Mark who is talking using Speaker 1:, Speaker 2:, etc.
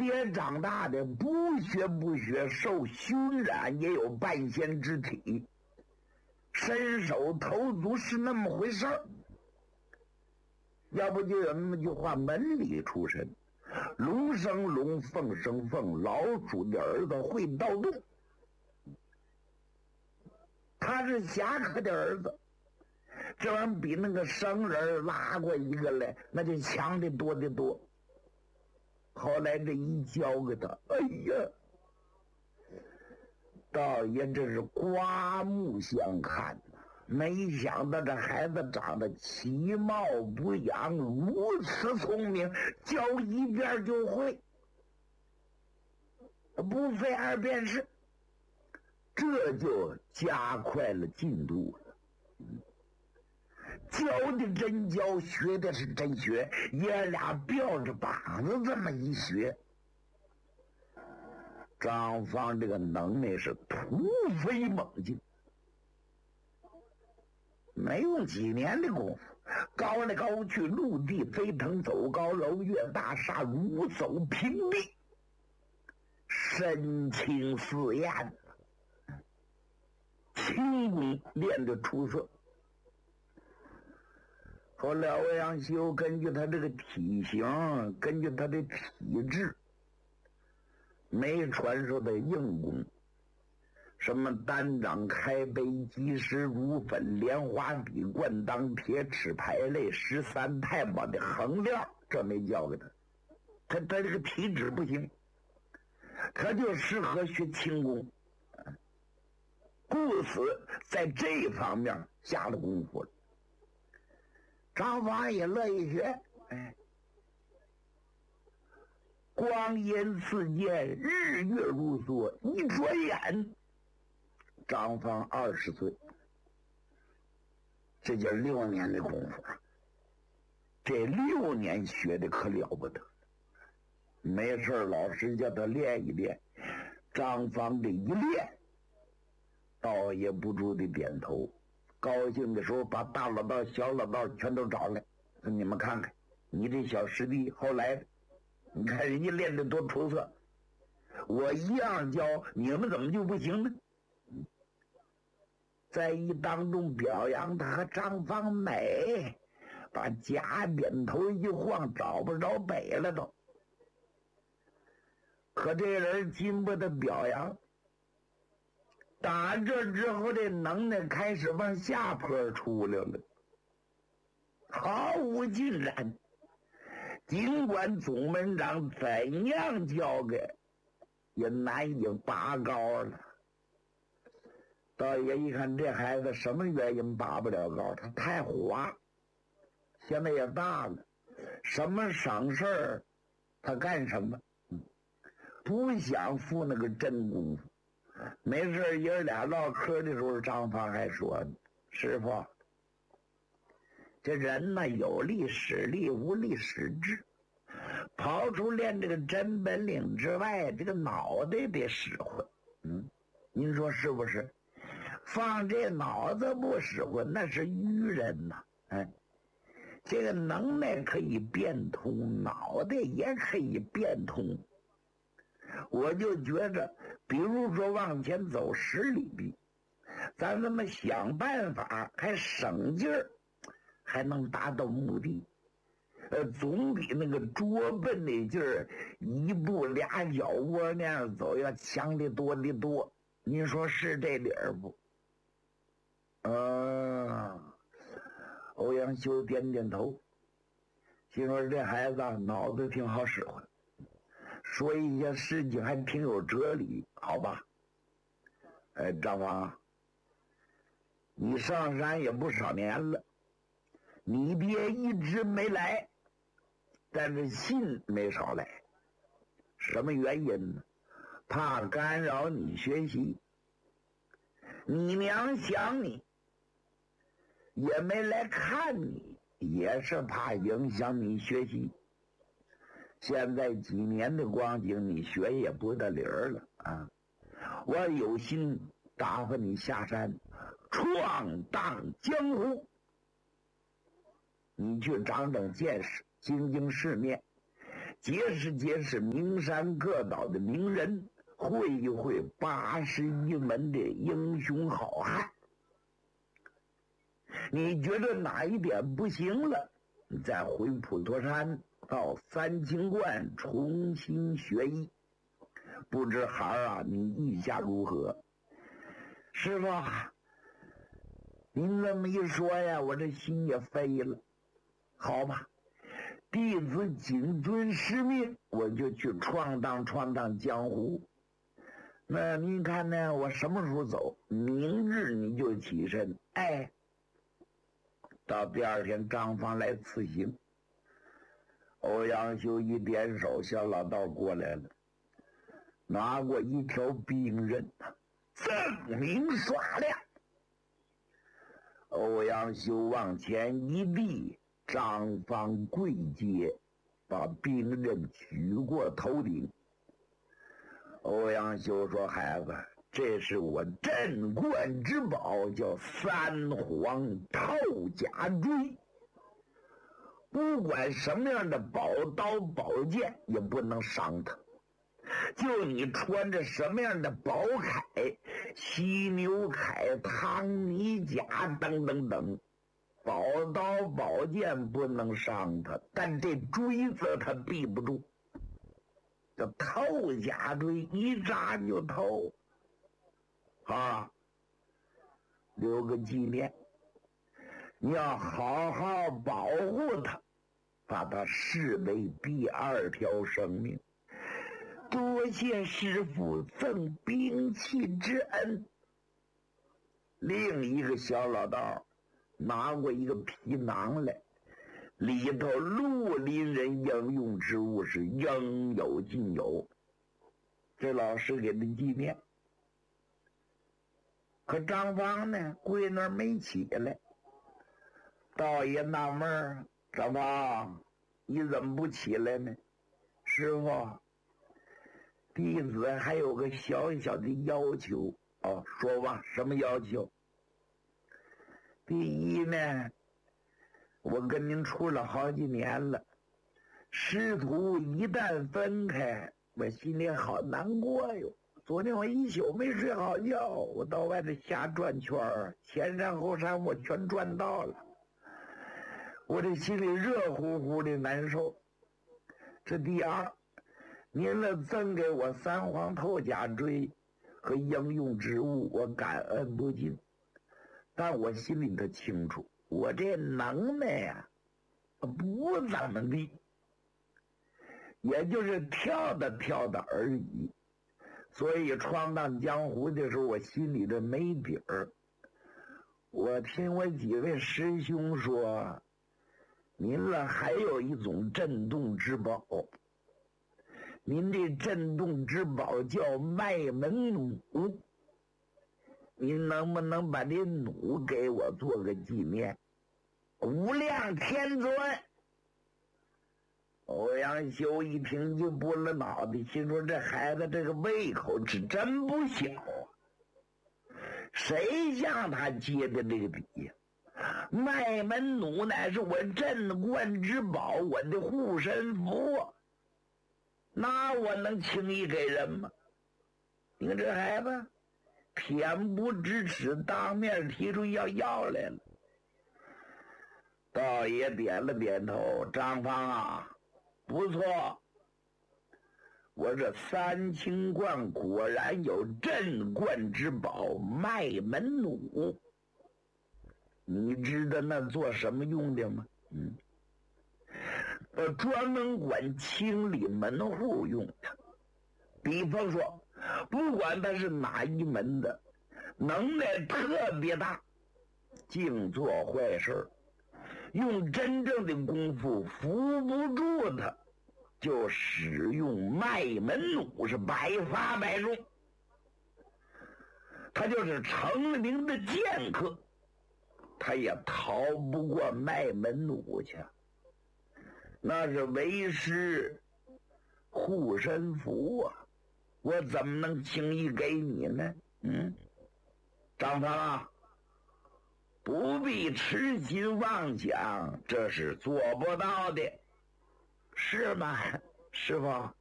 Speaker 1: 也长大的，不学不学，受熏染也有半仙之体，身首头足是那么回事儿。要不就有那么句话，门里出身，龙生龙，凤生凤，老鼠的儿子会盗洞。他是侠客的儿子，这玩意儿比那个生人拉过一个来，那就强的多得多。后来这一教给他，哎呀，道爷这是刮目相看呐！没想到这孩子长得其貌不扬，如此聪明，教一遍就会，不费二便士，这就加快了进度了。教的真教，学的是真学，爷俩吊着膀子这么一学，张芳这个能耐是突飞猛进。没用几年的功夫，高来高去，陆地飞腾，走高楼，越大厦，如走平地，神情似焰，轻功练得出色。后来欧阳修根据他这个体型，根据他的体质，没传授的硬功，什么单掌开杯，击石如粉，莲花笔贯当，铁齿排类，13太保的横料，这没教给他。他这个体质不行，他就适合学轻功，故此在这方面下了功夫了。张芳也乐意学，光阴似箭，日月如梭，一转眼张芳20岁，这就6年的功夫了。这6年学的可了不得，没事老师叫他练一练，张芳这一练，道也不住的点头。高兴的时候把大老道小老道全都找来，说你们看看你这小师弟后来你看人家练得多出色，我一样教，你们怎么就不行呢？在一当中表扬他和张芳美，把假扁头一晃，找不着北了都。可这人经不得表扬，打这之后这能耐开始往下坡出来了，毫无进展。尽管总门长怎样教给，也难以拔高了。道爷一看这孩子什么原因拔不了高，他太滑，现在也大了，什么省事儿他干什么，不想付那个真功夫。没事爷俩唠嗑的时候，张芳还说，师傅，这人呢有力使力，无力使智，刨除练这个真本领之外，这个脑袋得使唤。您说是不是？放这脑子不使唤，那是愚人呐。这个能耐可以变通，脑袋也可以变通。我就觉着，比如说往前走10里地，咱这么想办法，还省劲儿，还能达到目的。总比那个拙笨的劲儿，一步俩脚窝那样走要强得多得多。您说是这理儿不？欧阳修点点头，心说这孩子脑子挺好使唤，说一些事情还挺有哲理，好吧？张芳，你上山也不少年了，你爹一直没来，但是信没少来，什么原因呢？怕干扰你学习。你娘想你，也没来看你，也是怕影响你学习。现在几年的光景，你学也不得理儿了啊！我有心打发你下山，闯荡江湖，你去长长见识，经经世面。 结识名山各岛的名人，会一会81门的英雄好汉。你觉得哪一点不行了，你再回普陀山到三清观重新学艺。不知孩儿啊，你意下如何？师傅，您这么一说呀，我这心也飞了。好吧，弟子谨遵师命，我就去闯荡江湖。那您看呢？我什么时候走？明日你就起身。哎，到第二天，张方来辞行。欧阳修一点手，小老道过来了，拿过一条兵刃，锃明刷亮。欧阳修往前一递，张方跪阶，把兵刃举过头顶。欧阳修说：“孩子，这是我镇馆之宝，叫三皇套甲锥。不管什么样的宝刀宝剑，也不能伤它。就你穿着什么样的宝铠，犀牛铠、唐尼甲等等等，宝刀宝剑不能伤它，但这锥子它避不住。这套甲锥一扎就透啊，留个纪念。你要好好保护它，把它视为第二条生命。多谢师父赠兵器之恩。”另一个小老道拿过一个皮囊来，里头绿林人应用之物是应有尽有，这老师给他纪念。可张方呢，跪那儿没起来。道爷纳闷儿：“张方，你怎么不起来呢？”“师傅，弟子还有个小小的要求。”“哦，说吧，什么要求？”“第一呢，我跟您处了好几年了，师徒一旦分开，我心里好难过哟。昨天我一宿没睡好觉，我到外头瞎转圈儿，前山后山我全转到了，我这心里热乎乎的难受。这第二，您了赠给我三皇透甲锥和应用之物，我感恩不尽。但我心里头清楚，我这能耐呀，不怎么地，也就是跳的而已。所以闯荡江湖的时候，我心里头没底儿。我听我几位师兄说，您了还有一种震动之宝，您这震动之宝叫麦门弩，您能不能把这弩给我做个纪念？无量天尊。欧阳修一听就拨了脑袋，心说这孩子这个胃口是真不小啊，谁向他接的这个底呀？麦门弩乃是我镇馆之宝，我的护身符，那我能轻易给人吗？你看这孩子恬不知耻，当面提出要来了。道爷点了点头：“张方啊，不错，我这三清观果然有镇馆之宝麦门弩。你知道那做什么用的吗？专门管清理门户用的。比方说，不管他是哪一门的，能耐特别大，净做坏事，用真正的功夫扶不住他，就使用麦门弩，是百发百中。他就是成了名的剑客，他也逃不过麦门弩去。那是为师护身符啊，我怎么能轻易给你呢？张方啊，不必痴心妄想，这是做不到的。是吗？ 师傅，